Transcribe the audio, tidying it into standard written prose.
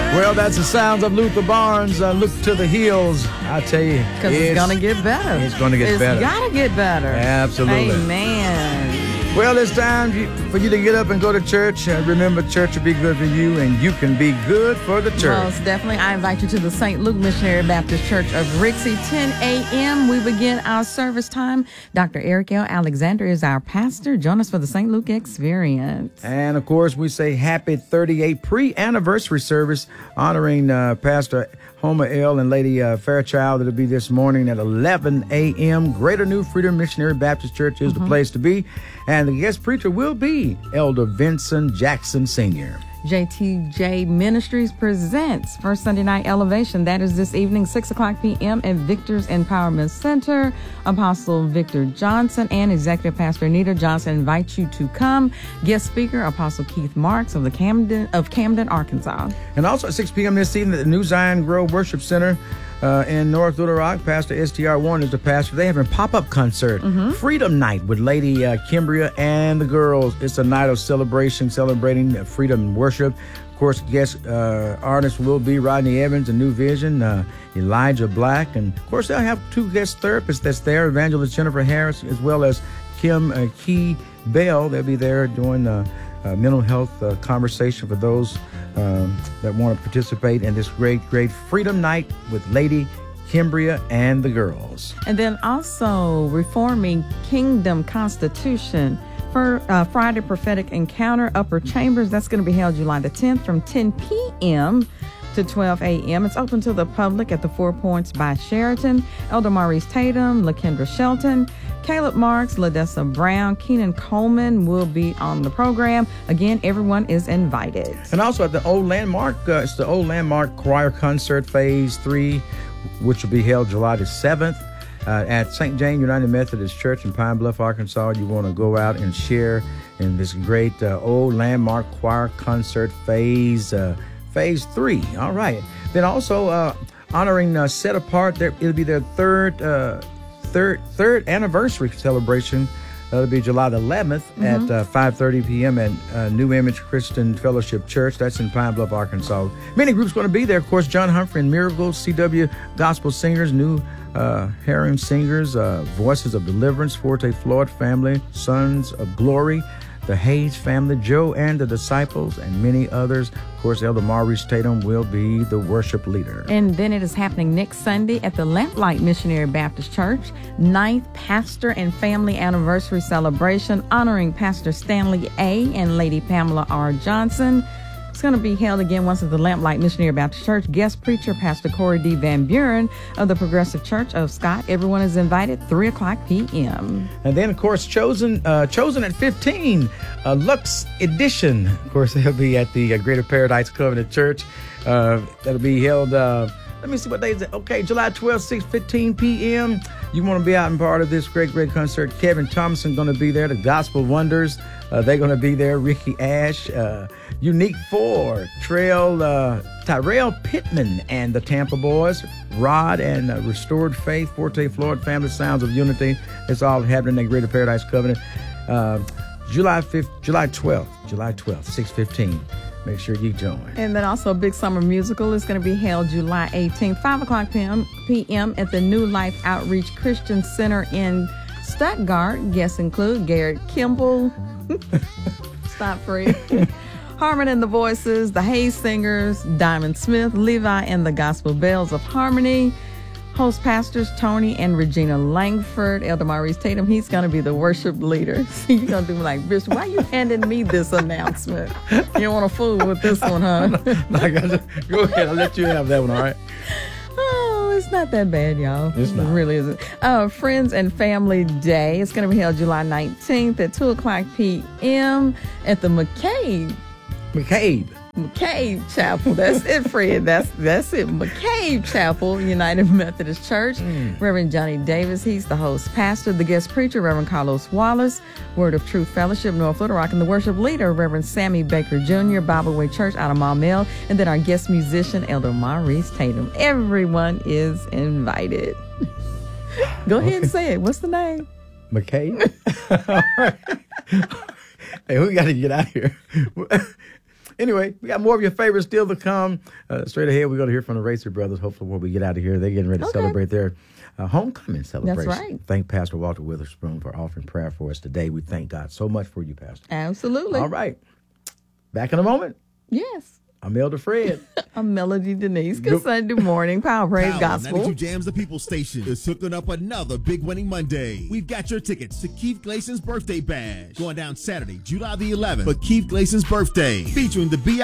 Well, that's the sounds of Luther Barnes. Look to the hills. I tell you. Because it's going to get better. It's going to get better. It's got to get better. Absolutely. Amen. Well, it's time for you to get up and go to church. Remember, church will be good for you, and you can be good for the church. Most definitely. I invite you to the St. Luke Missionary Baptist Church of Rixey, 10 a.m. We begin our service time. Dr. Eric L. Alexander is our pastor. Join us for the St. Luke Experience. And, of course, we say happy 38th pre-anniversary service honoring Pastor Homer L. and Lady Fairchild. It'll be this morning at 11 a.m. Greater New Freedom Missionary Baptist Church is the place to be. And the guest preacher will be Elder Vincent Jackson Sr. JTJ Ministries presents First Sunday Night Elevation. That is this evening, 6 o'clock p.m. at Victor's Empowerment Center. Apostle Victor Johnson and Executive Pastor Anita Johnson invite you to come. Guest speaker, Apostle Keith Marks of Camden, Arkansas. And also at 6 p.m. this evening at the New Zion Grove Worship Center in North Little Rock, Pastor S.T.R. Warren is the pastor. They have a pop-up concert, Freedom Night, with Lady Kimbria and the girls. It's a night of celebration, celebrating freedom and worship. Of course, guest artists will be Rodney Evans and New Vision, Elijah Black, and of course they'll have two guest therapists that's there, Evangelist Jennifer Harris, as well as Kim Key Bell. They'll be there doing mental health conversation for those that want to participate in this great Freedom Night with Lady Kimbria and the girls. And then also Reforming Kingdom Constitution for Friday Prophetic Encounter, Upper Chambers. That's going to be held July the 10th from 10 p.m. to 12 a.m. It's open to the public at the 4 Points by Sheraton. Elder Maurice Tatum, LaKendra Shelton, Caleb Marks, LaDessa Brown, Keenan Coleman will be on the program. Again, everyone is invited. And also at the Old Landmark, it's the Old Landmark Choir Concert Phase 3, which will be held July the 7th at St. Jane United Methodist Church in Pine Bluff, Arkansas. You want to go out and share in this great Old Landmark Choir Concert Phase 3. All right. Then also honoring Set Apart. It'll be their third anniversary celebration. That'll be July the 11th at 5:30 p.m. at New Image Christian Fellowship Church. That's in Pine Bluff, Arkansas. Many groups going to be there. Of course, John Humphrey and Miracles, CW Gospel Singers, New Harem Singers, Voices of Deliverance, Forte Floyd Family, Sons of Glory, the Hayes Family, Joe and the Disciples, and many others. Of course, Elder Maurice Tatum will be the worship leader. And then it is happening next Sunday at the Lamplight Missionary Baptist Church, 9th Pastor and Family Anniversary Celebration honoring Pastor Stanley A. and Lady Pamela R. Johnson. It's going to be held again once at the Lamplight Missionary Baptist Church. Guest preacher, Pastor Corey D. Van Buren of the Progressive Church of Scott. Everyone is invited, 3 o'clock p.m. And then, of course, Chosen at 15, Lux Edition. Of course, they'll be at the Greater Paradise Covenant Church. That'll be held, let me see what day is it. Okay, July 12th, 6:15 p.m. You want to be out and part of this great concert. Kevin Thompson going to be there. The Gospel Wonders, they're going to be there. Ricky Ash, Unique 4, Tyrell Pittman and the Tampa Boys, Rod and Restored Faith, Forte Floyd Family, Sounds of Unity. It's all happening in the Greater Paradise Covenant. July 12th, 6:15. Make sure you join. And then also a big summer musical is going to be held July 18th, 5 o'clock p.m. at the New Life Outreach Christian Center in Stuttgart. Guests include Garrett Kimball, Stop Free, Harmon and the Voices, the Hayes Singers, Diamond Smith, Levi and the Gospel Bells of Harmony. Host pastors Tony and Regina Langford. Elder Maurice Tatum, he's going to be the worship leader. You're going to do me like, Bishop, why you handing me this announcement? You don't want to fool with this one, huh? Go ahead, I'll let you have that one, all right? Oh, it's not that bad, y'all. It's not. It really isn't. Friends and Family Day. It's going to be held July 19th at 2 o'clock p.m. at the McCabe Chapel. That's it, Fred. That's it. McCabe Chapel, United Methodist Church. Reverend Johnny Davis, he's the host pastor. The guest preacher, Reverend Carlos Wallace, Word of Truth Fellowship, North Little Rock, and the worship leader, Reverend Sammy Baker Jr., Bible Way Church out of Maumelle, and then our guest musician, Elder Maurice Tatum. Everyone is invited. Go ahead and say it. What's the name? McCabe. All right. Hey, we got to get out of here. Anyway, we got more of your favorites still to come. Straight ahead, we're going to hear from the Racer Brothers. Hopefully, when we get out of here, they're getting ready to celebrate their homecoming celebration. That's right. Thank Pastor Walter Witherspoon for offering prayer for us today. We thank God so much for you, Pastor. Absolutely. All right. Back in a moment. Yes. I'm Elder Fred. I'm Melody Denise. Good Sunday morning. Power Praise Power Gospel. 92 Jams the People Station is hooking up another big winning Monday. We've got your tickets to Keith Glasson's birthday bash going down Saturday, July the 11th for Keith Glasson's birthday, featuring the